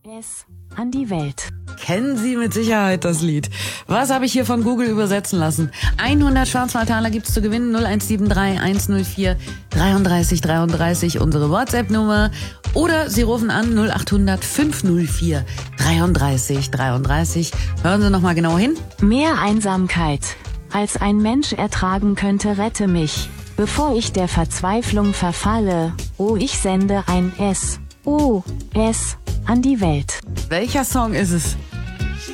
S an die Welt. Kennen Sie mit Sicherheit das Lied. Was habe ich hier von Google übersetzen lassen? 100 Schwarzwaldtaler gibt's zu gewinnen. 0173 104 33 33, unsere WhatsApp-Nummer. Oder Sie rufen an 0800 504 33 33. Hören Sie noch mal genau hin. Mehr Einsamkeit, als ein Mensch ertragen könnte, rette mich. Bevor ich der Verzweiflung verfalle, oh, ich sende ein SOS an die Welt. Welcher Song ist es?